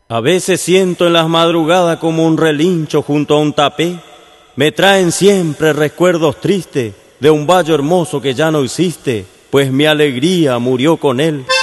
A veces siento en las madrugadas como un relincho junto a un tapé. Me traen siempre recuerdos tristes de un valle hermoso que ya no existe, pues mi alegría murió con él.